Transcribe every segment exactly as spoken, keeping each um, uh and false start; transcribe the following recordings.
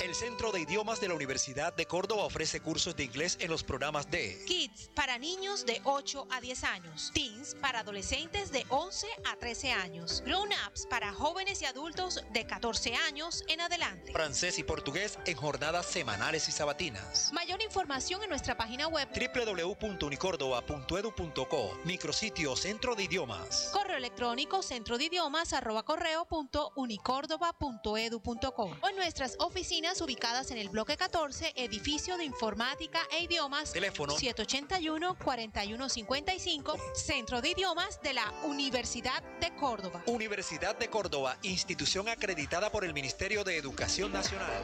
El Centro de Idiomas de la Universidad de Córdoba ofrece cursos de inglés en los programas de Kids para niños de ocho a diez años, Teens para adolescentes de once a trece años, Grown Ups para jóvenes y adultos de catorce años en adelante. francés y portugués en jornadas semanales y sabatinas. Mayor información en nuestra página web doble u doble u doble u punto unicórdoba punto edu punto co, micrositio Centro de Idiomas. Correo electrónico centro de idiomas arroba correo punto unicórdoba punto edu punto co o en nuestras oficinas ubicadas en el bloque catorce, edificio de informática e idiomas, Teléfono siete ochenta y uno, cuarenta y uno cincuenta y cinco, Centro de Idiomas de la Universidad de Córdoba. Universidad de Córdoba, institución acreditada por el Ministerio de Educación Nacional.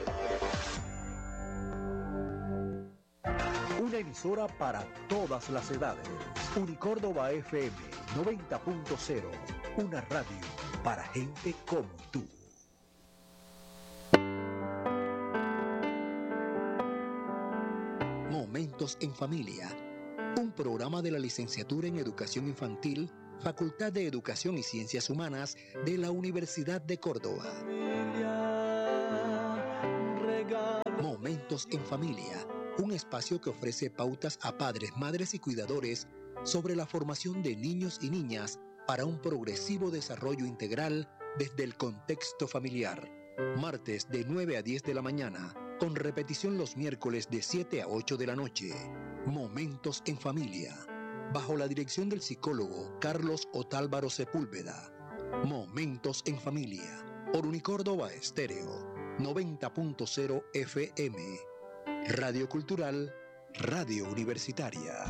Una emisora para todas las edades. Unicórdoba F M noventa punto cero. Una radio para gente como tú. Momentos en Familia. Un programa de la Licenciatura en Educación Infantil, Facultad de Educación y Ciencias Humanas de la Universidad de Córdoba. Momentos en Familia. Un espacio que ofrece pautas a padres, madres y cuidadores sobre la formación de niños y niñas para un progresivo desarrollo integral desde el contexto familiar. Martes de nueve a diez de la mañana, con repetición los miércoles de siete a ocho de la noche. Momentos en Familia, bajo la dirección del psicólogo Carlos Otálvaro Sepúlveda. Momentos en Familia, por Unicórdoba Estéreo, noventa punto cero F M. Radio Cultural, Radio Universitaria.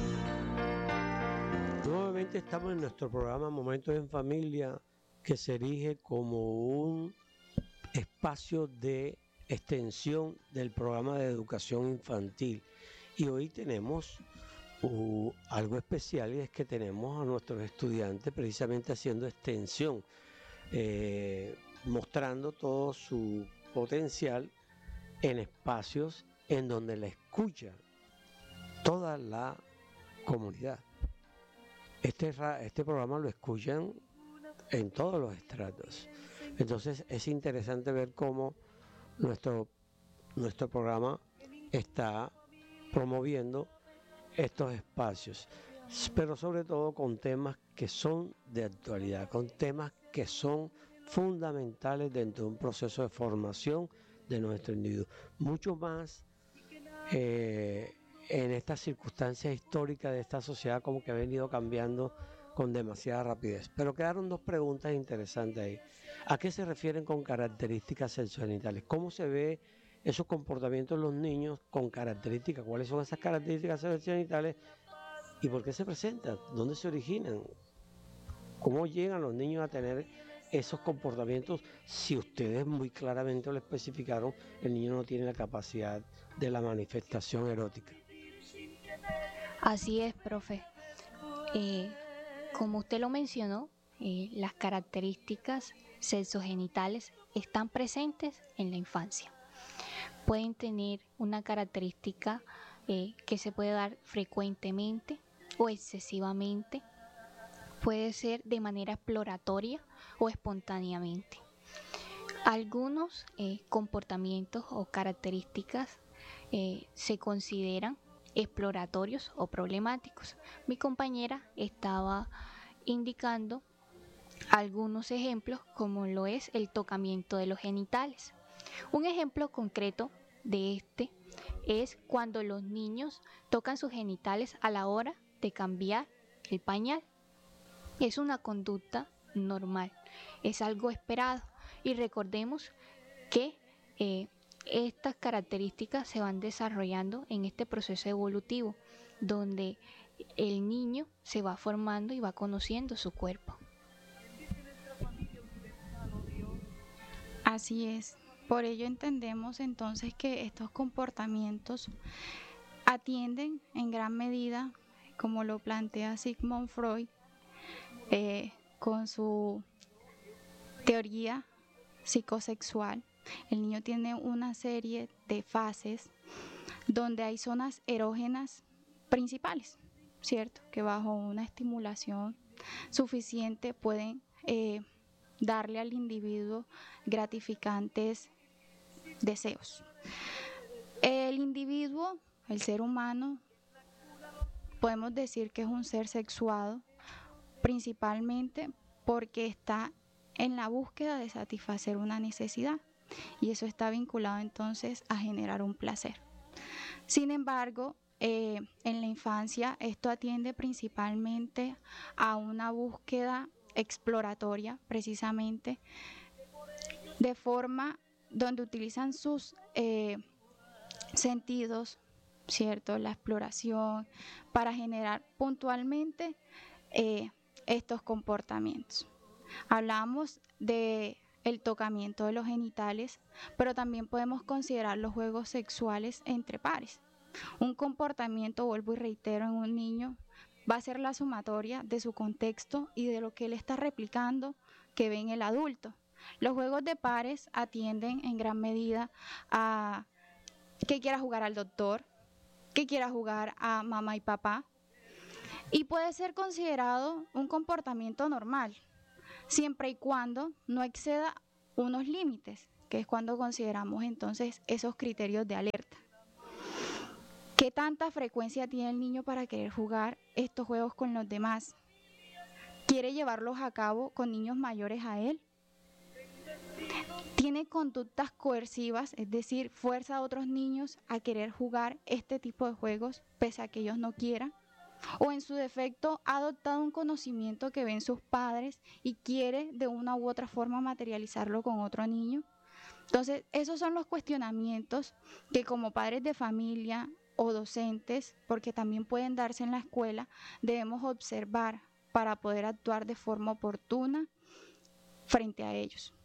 Nuevamente estamos en nuestro programa Momentos en Familia, que se erige como un espacio de extensión del programa de educación infantil. Y hoy tenemos uh, algo especial, y es que tenemos a nuestros estudiantes precisamente haciendo extensión, eh, mostrando todo su potencial en espacios en donde la escucha toda la comunidad. Este, este programa lo escuchan en todos los estratos. Entonces es interesante ver cómo nuestro, nuestro programa está promoviendo estos espacios, pero sobre todo con temas que son de actualidad, con temas que son fundamentales dentro de un proceso de formación de nuestro individuo. Mucho más eh, en estas circunstancias históricas de esta sociedad, como que ha venido cambiando con demasiada rapidez. Pero quedaron dos preguntas interesantes ahí. ¿A qué se refieren con características sexogenitales? ¿Cómo se ve esos comportamientos en los niños con características? ¿Cuáles son esas características sexogenitales? ¿Y por qué se presentan? ¿Dónde se originan? ¿Cómo llegan los niños a tener esos comportamientos? Si ustedes muy claramente lo especificaron, el niño no tiene la capacidad de la manifestación erótica. Así es, profe. Eh, como usted lo mencionó, eh, las características sexogenitales están presentes en la infancia. Pueden tener una característica eh, que se puede dar frecuentemente o excesivamente. Puede ser de manera exploratoria o espontáneamente. Algunos eh, comportamientos o características eh, se consideran exploratorios o problemáticos. Mi compañera estaba indicando algunos ejemplos, como lo es el tocamiento de los genitales. Un ejemplo concreto de este es cuando los niños tocan sus genitales a la hora de cambiar el pañal. Es una conducta normal, es algo esperado, y recordemos que eh, estas características se van desarrollando en este proceso evolutivo, donde el niño se va formando y va conociendo su cuerpo. Así es. Por ello entendemos entonces que estos comportamientos atienden en gran medida, como lo plantea Sigmund Freud, eh, con su teoría psicosexual. El niño tiene una serie de fases donde hay zonas erógenas principales, ¿cierto? Que bajo una estimulación suficiente pueden eh, darle al individuo gratificantes deseos. El individuo, el ser humano, podemos decir que es un ser sexuado, principalmente porque está en la búsqueda de satisfacer una necesidad, y eso está vinculado entonces a generar un placer. Sin embargo, eh, en la infancia esto atiende principalmente a una búsqueda exploratoria, precisamente, de forma donde utilizan sus eh, sentidos, ¿cierto? La exploración para generar puntualmente eh, estos comportamientos. Hablamos de el tocamiento de los genitales, pero también podemos considerar los juegos sexuales entre pares. Un comportamiento, vuelvo y reitero, en un niño va a ser la sumatoria de su contexto y de lo que él está replicando que ve en el adulto. Los juegos de pares atienden en gran medida a que quiera jugar al doctor, que quiera jugar a mamá y papá, y puede ser considerado un comportamiento normal, siempre y cuando no exceda unos límites, que es cuando consideramos entonces esos criterios de alerta. ¿Qué tanta frecuencia tiene el niño para querer jugar estos juegos con los demás? ¿Quiere llevarlos a cabo con niños mayores a él? ¿Tiene conductas coercivas, es decir, fuerza a otros niños a querer jugar este tipo de juegos pese a que ellos no quieran? ¿O en su defecto ha adoptado un conocimiento que ven sus padres y quiere de una u otra forma materializarlo con otro niño? Entonces, esos son los cuestionamientos que como padres de familia o docentes, porque también pueden darse en la escuela, debemos observar para poder actuar de forma oportuna frente a ellos.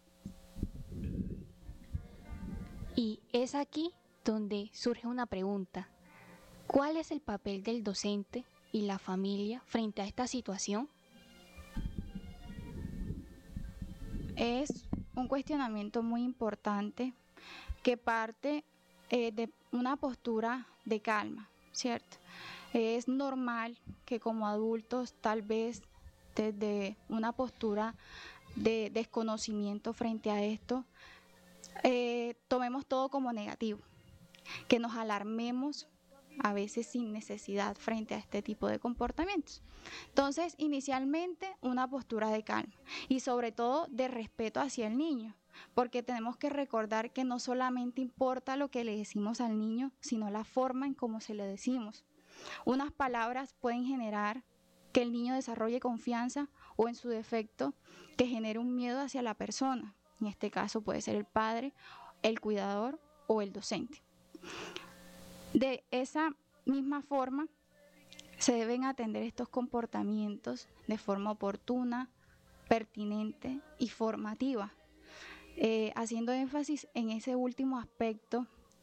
Y es aquí donde surge una pregunta. ¿Cuál es el papel del docente y la familia frente a esta situación? Es un cuestionamiento muy importante que parte eh, de una postura de calma, ¿cierto? Es normal que como adultos, tal vez desde una postura de desconocimiento frente a esto, eh, tomemos todo como negativo, que nos alarmemos a veces sin necesidad frente a este tipo de comportamientos. Entonces, inicialmente una postura de calma y sobre todo de respeto hacia el niño, porque tenemos que recordar que no solamente importa lo que le decimos al niño, sino la forma en cómo se le decimos. Unas palabras pueden generar que el niño desarrolle confianza o en su defecto que genere un miedo hacia la persona. En este caso puede ser el padre, el cuidador o el docente. De esa misma forma, se deben atender estos comportamientos de forma oportuna, pertinente y formativa, eh, haciendo énfasis en ese último aspecto.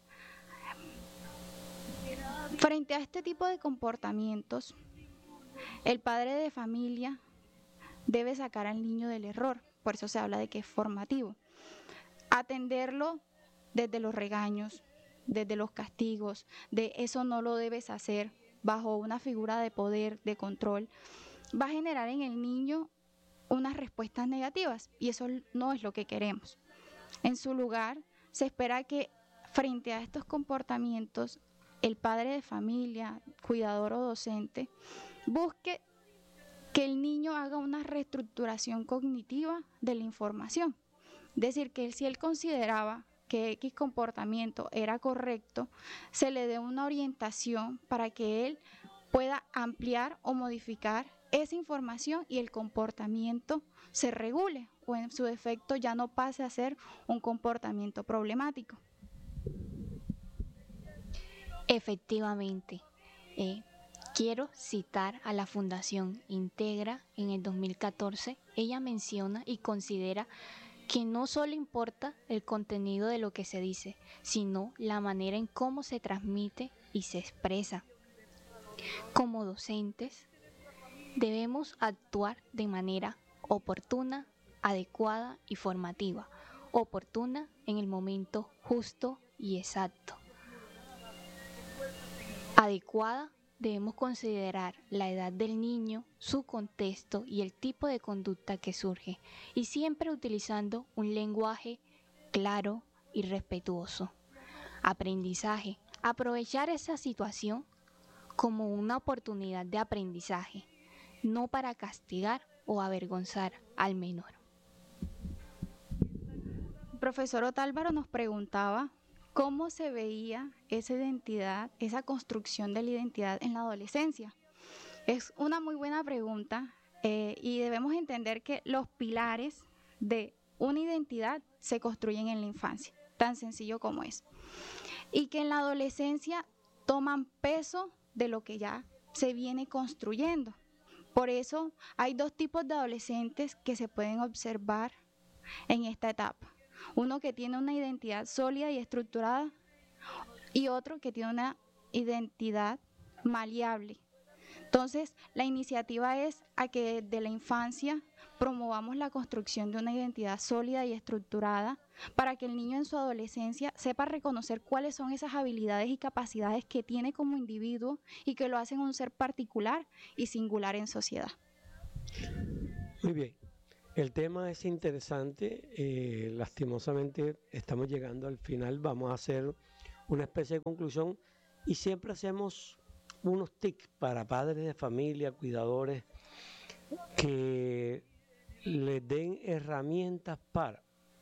Frente a este tipo de comportamientos, el padre de familia debe sacar al niño del error, por eso se habla de que es formativo. Atenderlo desde los regaños, desde los castigos, de eso no lo debes hacer, bajo una figura de poder, de control, va a generar en el niño unas respuestas negativas y eso no es lo que queremos. En su lugar, se espera que frente a estos comportamientos, el padre de familia, cuidador o docente, busque que el niño haga una reestructuración cognitiva de la información. Es decir, que si él consideraba que X comportamiento era correcto, se le dé una orientación para que él pueda ampliar o modificar esa información y el comportamiento se regule o en su defecto ya no pase a ser un comportamiento problemático. Efectivamente, eh, quiero citar a la Fundación Integra en el dos mil catorce. Ella menciona y considera que no solo importa el contenido de lo que se dice, sino la manera en cómo se transmite y se expresa. Como docentes, debemos actuar de manera oportuna, adecuada y formativa. Oportuna en el momento justo y exacto. Adecuada, debemos considerar la edad del niño, su contexto y el tipo de conducta que surge, y siempre utilizando un lenguaje claro y respetuoso. aprendizaje, aprovechar esa situación como una oportunidad de aprendizaje, no para castigar o avergonzar al menor. El profesor Otálvaro nos preguntaba cómo se veía esa identidad, esa construcción de la identidad en la adolescencia. Es una muy buena pregunta eh, y debemos entender que los pilares de una identidad se construyen en la infancia, tan sencillo como es. Y que en la adolescencia toman peso de lo que ya se viene construyendo. Por eso hay dos tipos de adolescentes que se pueden observar en esta etapa. Uno que tiene una identidad sólida y estructurada y otro que tiene una identidad maleable. Entonces, la iniciativa es a que desde la infancia promovamos la construcción de una identidad sólida y estructurada para que el niño en su adolescencia sepa reconocer cuáles son esas habilidades y capacidades que tiene como individuo y que lo hacen un ser particular y singular en sociedad. Muy bien. El tema es interesante, eh, lastimosamente estamos llegando al final, vamos a hacer una especie de conclusión y siempre hacemos unos tips para padres de familia, cuidadores, que les den herramientas para.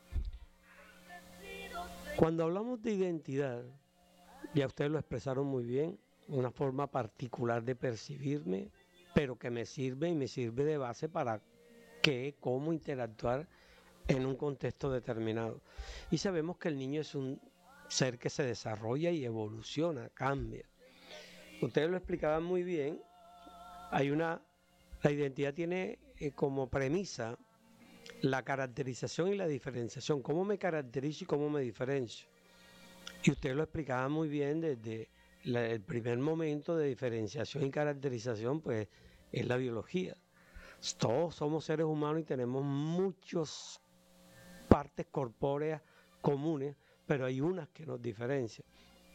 Cuando hablamos de identidad, ya ustedes lo expresaron muy bien, una forma particular de percibirme, pero que me sirve y me sirve de base para qué, cómo interactuar en un contexto determinado. Y sabemos que el niño es un ser que se desarrolla y evoluciona, cambia. Ustedes lo explicaban muy bien, hay una, la identidad tiene eh, como premisa la caracterización y la diferenciación, cómo me caracterizo y cómo me diferencio. Y ustedes lo explicaban muy bien desde la, el primer momento de diferenciación y caracterización, pues es la biología. Todos somos seres humanos y tenemos muchas partes corpóreas comunes, pero hay unas que nos diferencian.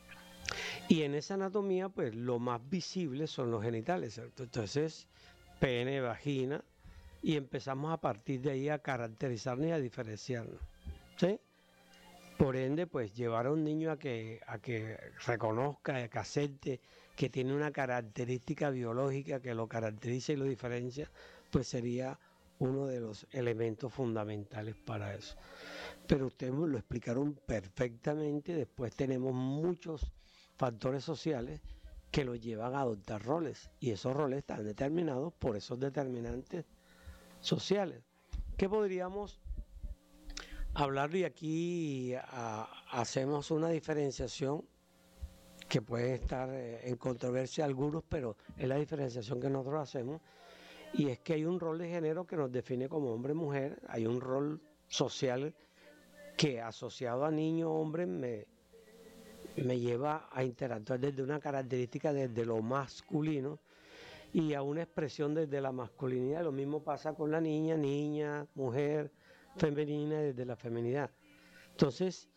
Y en esa anatomía, pues lo más visible son los genitales, ¿cierto? Entonces, pene, vagina, y empezamos a partir de ahí a caracterizarnos y a diferenciarnos, ¿sí? Por ende, pues llevar a un niño a que, a que reconozca, a que acepte que tiene una característica biológica que lo caracteriza y lo diferencia, pues sería uno de los elementos fundamentales para eso. Pero ustedes lo explicaron perfectamente, después tenemos muchos factores sociales que los llevan a adoptar roles, y esos roles están determinados por esos determinantes sociales. ¿Qué podríamos hablar? Y aquí a, hacemos una diferenciación que puede estar en controversia algunos, pero es la diferenciación que nosotros hacemos, y es que hay un rol de género que nos define como hombre-mujer, hay un rol social que asociado a niño hombre me, me lleva a interactuar desde una característica desde lo masculino y a una expresión desde la masculinidad. Lo mismo pasa con la niña, niña, mujer, femenina, desde la feminidad. Entonces,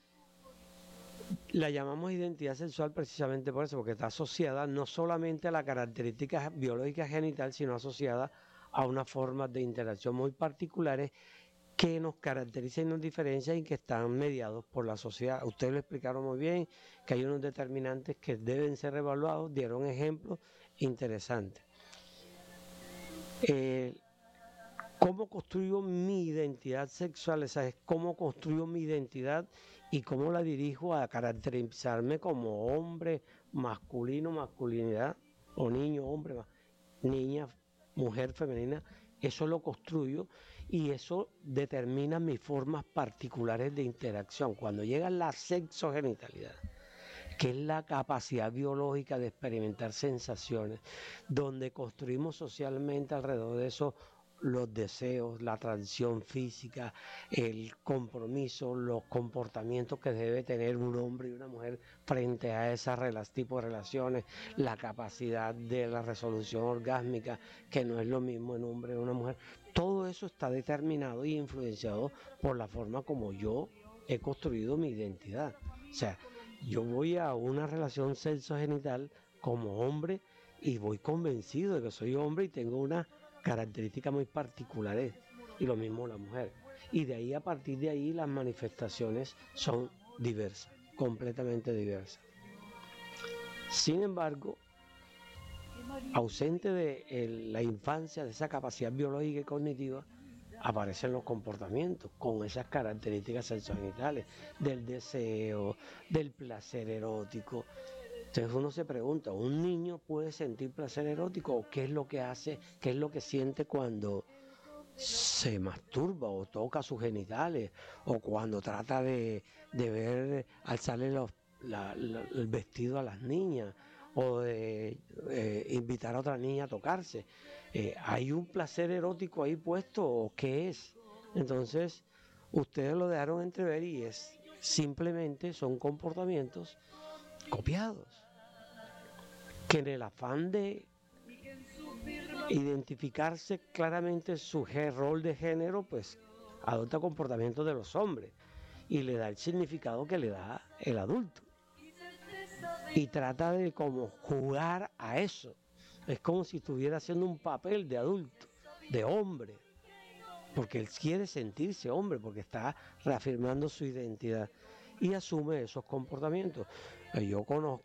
la llamamos identidad sexual precisamente por eso, porque está asociada no solamente a la característica biológica genital, sino asociada a unas formas de interacción muy particulares que nos caracterizan y nos diferencian y que están mediados por la sociedad. Ustedes lo explicaron muy bien, que hay unos determinantes que deben ser evaluados, dieron ejemplos interesantes. Eh, ¿Cómo construyo mi identidad sexual? Esa es cómo construyo mi identidad y cómo la dirijo a caracterizarme como hombre, masculino, masculinidad, o niño, hombre, niña, mujer, femenina. Eso lo construyo y eso determina mis formas particulares de interacción. Cuando llega la sexogenitalidad, que es la capacidad biológica de experimentar sensaciones, donde construimos socialmente alrededor de eso los deseos, la atracción física, el compromiso, los comportamientos que debe tener un hombre y una mujer frente a ese tipo de relaciones, la capacidad de la resolución orgásmica, que no es lo mismo en un hombre y una mujer. Todo eso está determinado y influenciado por la forma como yo he construido mi identidad. O sea, yo voy a una relación sexogenital como hombre y voy convencido de que soy hombre y tengo una características muy particulares, y lo mismo la mujer, y de ahí, a partir de ahí, las manifestaciones son diversas. completamente diversas. Sin embargo, ausente de el, la infancia, de esa capacidad biológica y cognitiva, aparecen los comportamientos con esas características sexogenitales, del deseo, del placer erótico. Entonces uno se pregunta, ¿un niño puede sentir placer erótico? ¿O qué es lo que hace, qué es lo que siente cuando se masturba o toca sus genitales? O cuando trata de, de ver, alzarle los, la, la, el vestido a las niñas, o de eh, invitar a otra niña a tocarse. Eh, ¿Hay un placer erótico ahí puesto o qué es? Entonces, ustedes lo dejaron entrever y es simplemente son comportamientos copiados, que en el afán de identificarse claramente su rol de género, pues adopta comportamientos de los hombres y le da el significado que le da el adulto. Y trata de como jugar a eso. Es como si estuviera haciendo un papel de adulto, de hombre, porque él quiere sentirse hombre, porque está reafirmando su identidad y asume esos comportamientos. Yo conozco